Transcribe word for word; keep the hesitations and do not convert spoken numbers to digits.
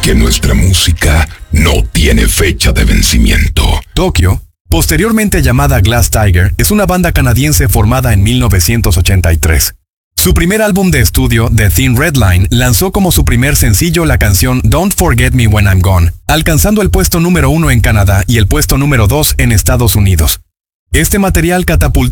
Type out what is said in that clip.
que nuestra música no tiene fecha de vencimiento. Tokio, posteriormente llamada Glass Tiger, es una banda canadiense formada en mil novecientos ochenta y tres. Su primer álbum de estudio, The Thin Red Line, lanzó como su primer sencillo la canción Don't Forget Me When I'm Gone, alcanzando el puesto número uno en Canadá y el puesto número dos en Estados Unidos. Este material catapultó